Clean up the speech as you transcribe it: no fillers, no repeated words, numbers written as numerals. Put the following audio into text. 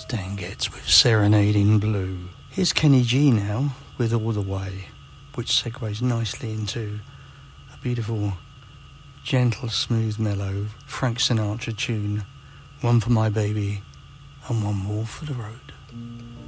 Stan Getz with Serenade in Blue. Here's Kenny G now with All the Way, which segues nicely into a beautiful, gentle, smooth, mellow Frank Sinatra tune. One for my baby and one more for the road.